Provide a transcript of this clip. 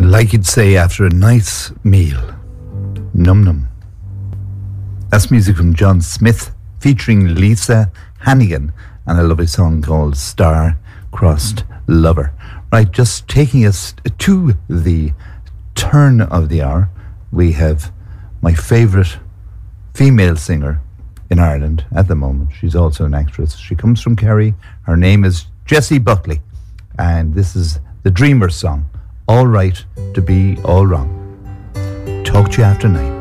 Like you'd say after a nice meal. Num num. That's music from John Smith featuring Lisa Hannigan and a lovely song called Star-Crossed Lover. Right, just taking us to the turn of the hour, we have my favourite female singer in Ireland at the moment. She's also an actress. She comes from Kerry. Her name is Jessie Buckley. And this is the Dreamers song, All Right to Be All Wrong. Talk to you after 9.